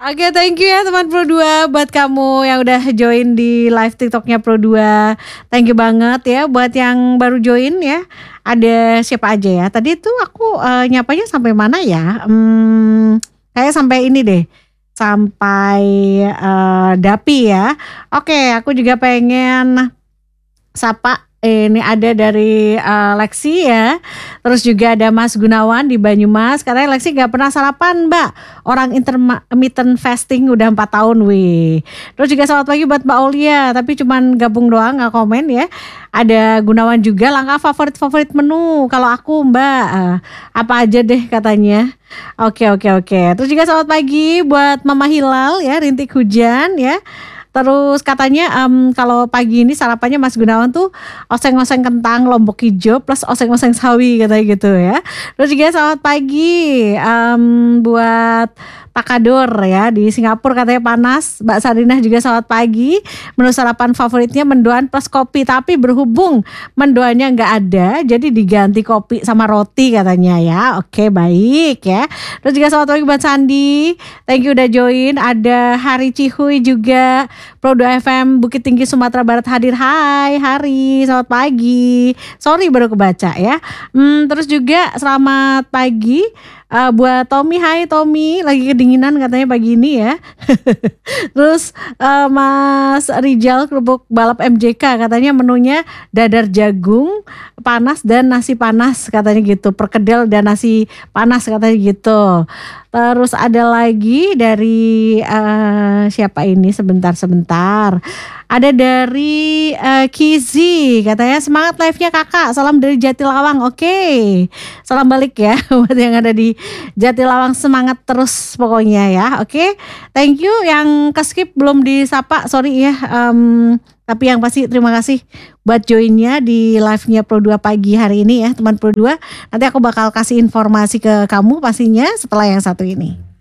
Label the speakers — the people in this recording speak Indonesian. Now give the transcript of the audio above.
Speaker 1: Oke, thank you ya teman Pro2 buat kamu yang udah join di live TikToknya Pro2. Thank you banget ya buat yang baru join ya. Ada siapa aja ya? Tadi tuh aku nyapanya sampai mana ya? Kayak sampai ini deh. Sampai Dapi ya. Oke, aku juga pengen sapa. Ini ada dari Lexi ya. Terus juga ada Mas Gunawan di Banyumas. Katanya Lexi gak pernah sarapan mbak. Orang intermittent fasting udah 4 tahun wih. Terus juga selamat pagi buat Mbak Aulia. Tapi cuman gabung doang gak komen ya. Ada Gunawan juga langkah favorit menu. Kalau aku mbak apa aja deh katanya. Oke. Terus juga selamat pagi buat Mama Hilal ya. Rintik hujan ya. Terus katanya kalau pagi ini sarapannya Mas Gunawan tuh oseng-oseng kentang lombok hijau plus oseng-oseng sawi katanya gitu ya. Terus juga selamat pagi buat Takador ya di Singapura katanya panas. Mbak Sarinah juga selamat pagi. Menu sarapan favoritnya mendoan plus kopi, tapi berhubung mendoannya nggak ada jadi diganti kopi sama roti katanya ya. Oke, baik ya. Terus juga selamat pagi buat Sandi. Thank you udah join. Ada Hari Cihuy juga. Pro2 FM Bukit Tinggi Sumatera Barat hadir. Hai Hari, selamat pagi. Sorry baru kebaca ya. Terus juga selamat pagi buat Tommy. Hai Tommy, lagi kedinginan katanya pagi ini ya. Terus Mas Rijal kerupuk balap MJK katanya menunya dadar jagung panas dan nasi panas katanya gitu. Perkedel dan nasi panas katanya gitu. Terus ada lagi dari siapa ini sebentar. Ada dari Kizi katanya semangat live-nya kakak. Salam dari Jatilawang. Oke. Salam balik ya buat yang ada di Jatilawang, semangat terus pokoknya ya. Oke. Thank you yang ke-skip belum disapa. Sorry ya. Tapi yang pasti terima kasih buat joinnya di live-nya Pro2 pagi hari ini ya teman Pro2. Nanti aku bakal kasih informasi ke kamu pastinya setelah yang satu ini.